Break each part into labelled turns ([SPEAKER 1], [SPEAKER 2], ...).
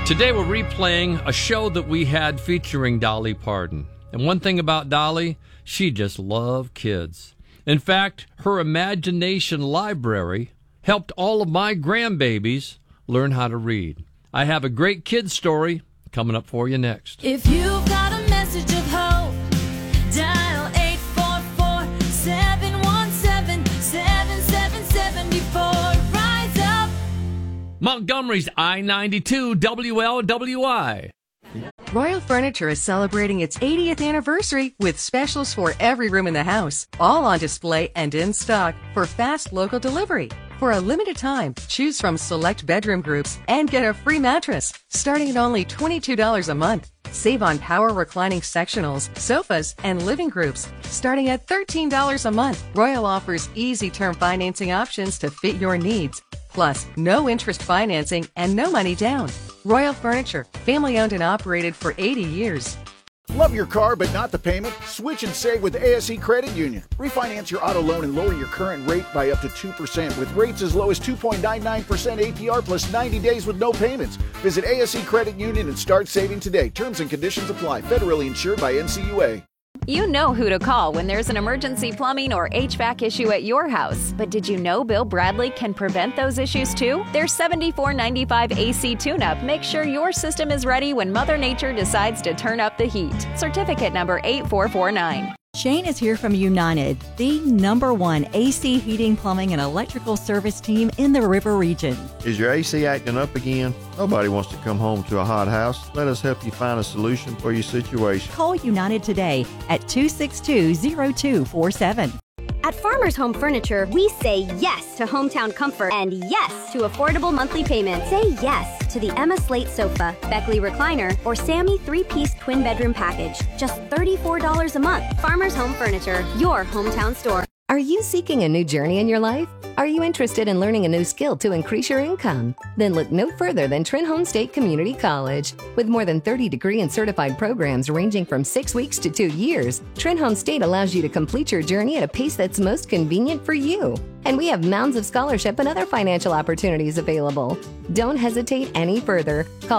[SPEAKER 1] Today we're replaying a show that we had featuring Dolly Parton. And one thing about Dolly, she just loved kids. In fact, her imagination library helped all of my grandbabies learn how to read. I have a great kid story coming up for you next.
[SPEAKER 2] If you've got a message of hope, dial 844-717-7777 before Rise Up.
[SPEAKER 1] Montgomery's I-92 WLWI.
[SPEAKER 3] Royal Furniture is celebrating its 80th anniversary with specials for every room in the house, all on display and in stock for fast local delivery. For a limited time, choose from select bedroom groups and get a free mattress, starting at only $22 a month. Save on power reclining sectionals, sofas, and living groups, starting at $13 a month. Royal offers easy term financing options to fit your needs. Plus, no interest financing and no money down. Royal Furniture, family owned and operated for 80 years.
[SPEAKER 4] Love your car but not the payment? Switch and save with ASE Credit Union. Refinance your auto loan and lower your current rate by up to 2% with rates as low as 2.99% APR plus 90 days with no payments. Visit ASE Credit Union and start saving today. Terms and conditions apply. Federally insured by NCUA.
[SPEAKER 5] You know who to call when there's an emergency plumbing or HVAC issue at your house. But did you know Bill Bradley can prevent those issues too? Their $74.95 AC tune-up makes sure your system is ready when Mother Nature decides to turn up the heat. Certificate number 8449.
[SPEAKER 6] Shane is here from United, the #1 AC heating, plumbing, and electrical service team in the River Region.
[SPEAKER 7] Is your AC acting up again? Nobody wants to come home to a hot house. Let us help you find a solution for your situation.
[SPEAKER 6] Call United today at 262-0247.
[SPEAKER 8] At Farmers Home Furniture, we say yes to hometown comfort and yes to affordable monthly payments. Say yes to the Emma Slate sofa, Beckley recliner, or Sammy 3-piece twin bedroom package. Just $34 a month. Farmers Home Furniture, your hometown store.
[SPEAKER 9] Are you seeking a new journey in your life? Are you interested in learning a new skill to increase your income? Then look no further than Trenholm State Community College. With more than 30 degree and certified programs ranging from 6 weeks to 2 years, Trenholm State allows you to complete your journey at a pace that's most convenient for you. And we have mounds of scholarship and other financial opportunities available. Don't hesitate any further. Call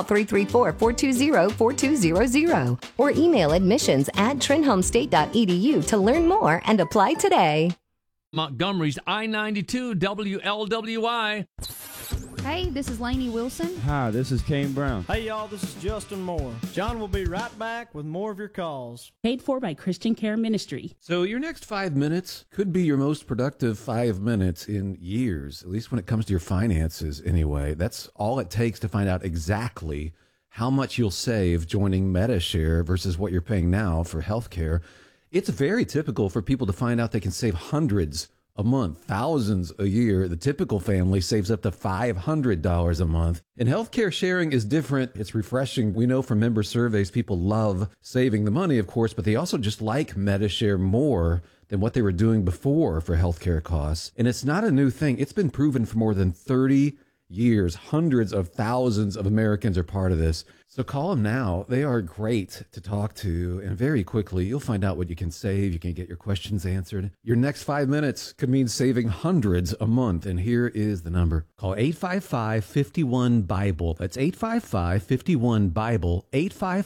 [SPEAKER 9] 334-420-4200 or email admissions@trenholmstate.edu to learn more and apply today.
[SPEAKER 1] Montgomery's I-92 WLWI.
[SPEAKER 10] Hey, this is Lainey Wilson.
[SPEAKER 11] Hi, this is Kane Brown.
[SPEAKER 12] Hey, y'all, this is Justin Moore. John will be right back with more of your calls.
[SPEAKER 13] Paid for by Christian Care Ministry.
[SPEAKER 14] So your next 5 minutes could be your most productive 5 minutes in years, at least when it comes to your finances anyway. That's all it takes to find out exactly how much you'll save joining MediShare versus what you're paying now for healthcare. It's very typical for people to find out they can save hundreds a month, thousands a year. The typical family saves up to $500 a month. And healthcare sharing is different. It's refreshing. We know from member surveys, people love saving the money, of course, but they also just like MediShare more than what they were doing before for healthcare costs. And it's not a new thing. It's been proven for more than 30 years. Hundreds of thousands of Americans are part of this. So call them now. They are great to talk to. And very quickly, you'll find out what you can save. You can get your questions answered. Your next 5 minutes could mean saving hundreds a month. And here is the number. Call 855-51-BIBLE. That's 855-51-BIBLE.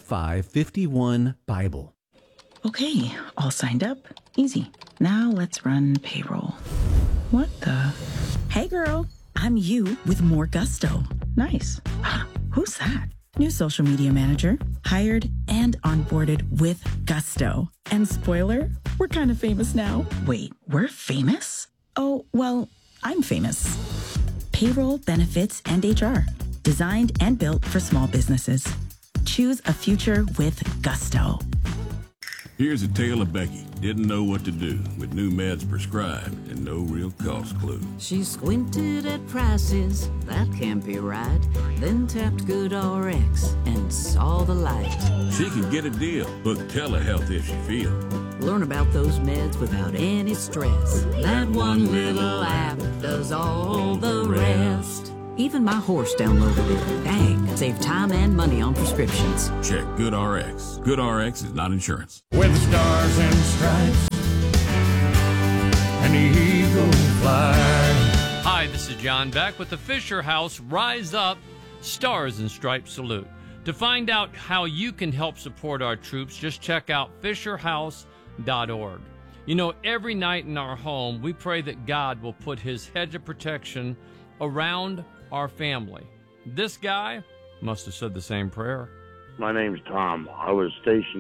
[SPEAKER 14] 855-51-BIBLE.
[SPEAKER 15] Okay, all signed up. Easy. Now let's run payroll. What the? Hey, girl. I'm you with more gusto. Nice. Who's that? New social media manager, hired and onboarded with gusto. And spoiler, we're kind of famous now. Wait, we're famous? Oh, well, I'm famous. Payroll, benefits, and HR. Designed and built for small businesses. Choose a future with gusto.
[SPEAKER 16] Here's a tale of Becky. Didn't know what to do with new meds prescribed and no real cost clue.
[SPEAKER 17] She squinted at prices, that can't be right. Then tapped GoodRx and saw the light.
[SPEAKER 16] She can get a deal. Book telehealth if she feels.
[SPEAKER 17] Learn about those meds without any stress. That one little app does all the rest. Even my horse downloaded it. Dang, save time and money on prescriptions.
[SPEAKER 16] Check GoodRx. GoodRx is not insurance.
[SPEAKER 18] With stars and stripes, an eagle fly.
[SPEAKER 1] Hi, this is John Beck with the Fisher House Rise Up Stars and Stripes Salute. To find out how you can help support our troops, just check out FisherHouse.org. You know, every night in our home, we pray that God will put his hedge of protection around our family. This guy must have said the same prayer.
[SPEAKER 11] My name's Tom. I was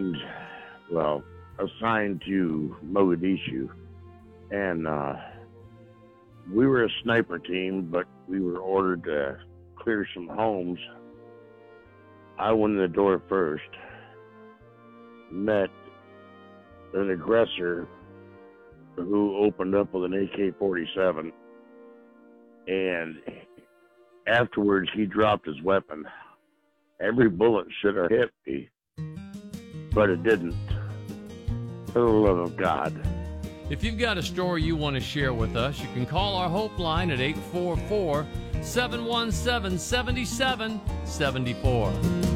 [SPEAKER 11] assigned to Mogadishu, and we were a sniper team, but we were ordered to clear some homes. I went in the door first, met an aggressor who opened up with an AK-47, and afterwards he dropped his weapon. Every bullet should have hit me, but it didn't. For the love of God.
[SPEAKER 1] If you've got a story you want to share with us, you can call our Hope line at 844-717-7774.